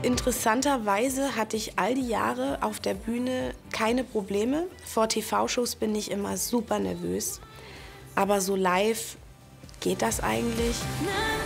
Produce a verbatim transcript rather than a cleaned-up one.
Interessanterweise hatte ich all die Jahre auf der Bühne keine Probleme. Vor T V-Shows bin ich immer super nervös. Aber so live geht das eigentlich.